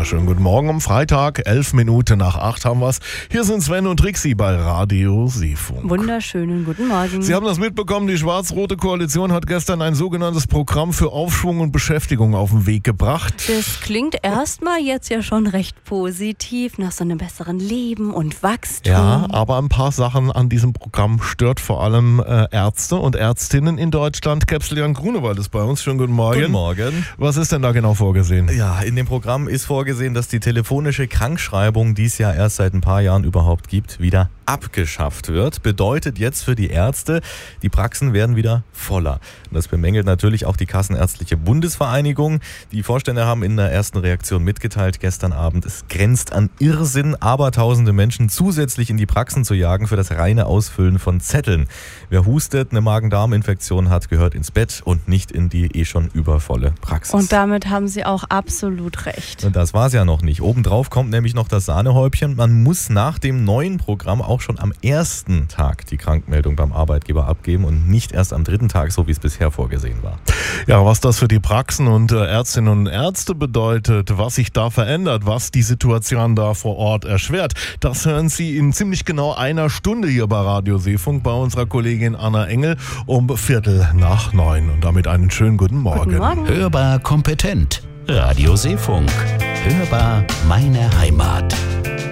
wunderschönen guten Morgen am Freitag, 11 Minuten nach 8 haben wir's. Hier sind Sven und Trixi bei Radio Seefunk. Wunderschönen guten Morgen. Sie haben das mitbekommen, die schwarz-rote Koalition hat gestern ein sogenanntes Programm für Aufschwung und Beschäftigung auf den Weg gebracht. Das klingt erstmal jetzt ja schon recht positiv, nach so einem besseren Leben und Wachstum. Ja, aber ein paar Sachen an diesem Programm stört vor allem Ärzte und Ärztinnen in Deutschland. Capselian Grunewald ist bei uns. Schönen guten Morgen. Guten Morgen. Was ist denn da genau vorgesehen? Ja, in dem Programm ist vorgesehen, dass die telefonische Krankschreibung, die es ja erst seit ein paar Jahren überhaupt gibt, wieder abgeschafft wird. Bedeutet jetzt für die Ärzte, die Praxen werden wieder voller. Und das bemängelt natürlich auch die Kassenärztliche Bundesvereinigung. Die Vorstände haben in der ersten Reaktion mitgeteilt gestern Abend, es grenzt an Irrsinn, abertausende Menschen zusätzlich in die Praxen zu jagen für das reine Ausfüllen von Zetteln. Wer hustet, eine Magen-Darm-Infektion hat, gehört ins Bett und nicht in die schon übervolle Praxis. Und damit haben Sie auch absolut recht. Und das war's ja noch nicht. Obendrauf kommt nämlich noch das Sahnehäubchen. Man muss nach dem neuen Programm auch schon am ersten Tag die Krankmeldung beim Arbeitgeber abgeben und nicht erst am dritten Tag, so wie es bisher vorgesehen war. Ja, was das für die Praxen und Ärztinnen und Ärzte bedeutet, was sich da verändert, was die Situation da vor Ort erschwert, das hören Sie in ziemlich genau einer Stunde hier bei Radio Seefunk bei unserer Kollegin Anna Engel um 8:45. Und damit einen schönen guten Morgen. Guten Morgen. Hörbar kompetent. Radio Seefunk. Hörbar meine Heimat.